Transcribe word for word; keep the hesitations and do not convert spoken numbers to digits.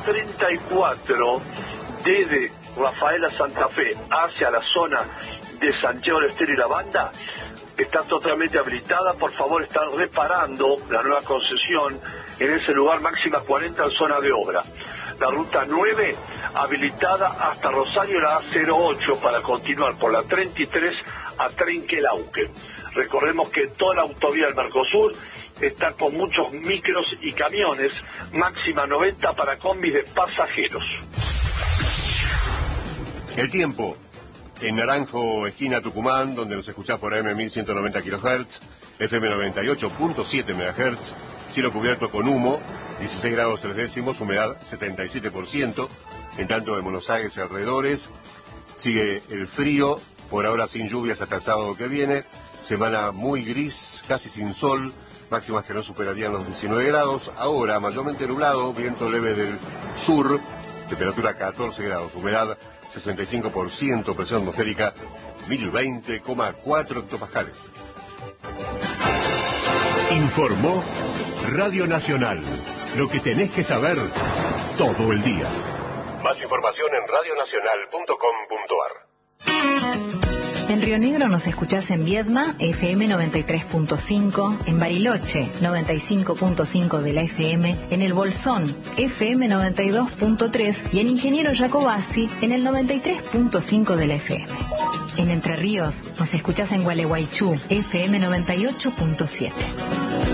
treinta y cuatro, desde Rafaela Santa Fe hacia la zona de Santiago del Estero y la Banda, está totalmente habilitada. Por favor, están reparando la nueva concesión en ese lugar, máxima cuarenta en zona de obra. La ruta nueve habilitada hasta Rosario, la A cero ocho, para continuar por la treinta y tres a Trenquelauquen. Recordemos que toda la autovía del Mercosur está con muchos micros y camiones, máxima noventa para combis de pasajeros. El tiempo. En Naranjo, esquina Tucumán, donde nos escuchás por A M mil ciento noventa kilohertz, F M noventa y ocho punto siete megahertz, cielo cubierto con humo, dieciséis grados tres décimos, humedad setenta y siete por ciento. En tanto, en Buenos Aires y alrededores sigue el frío, por ahora sin lluvias hasta el sábado que viene, semana muy gris, casi sin sol, máximas que no superarían los diecinueve grados. Ahora mayormente nublado, viento leve del sur, temperatura catorce grados, humedad sesenta y cinco por ciento, presión atmosférica mil veinte coma cuatro hectopascales. Informó Radio Nacional. Lo que tenés que saber todo el día. Más información en radio nacional punto com punto ar. En Río Negro nos escuchás en Viedma, F M noventa y tres punto cinco, en Bariloche, noventa y cinco punto cinco de la F M, en El Bolsón, F M noventa y dos punto tres y en Ingeniero Jacobasi, en el noventa y tres punto cinco de la F M. En Entre Ríos nos escuchás en Gualeguaychú, F M noventa y ocho punto siete.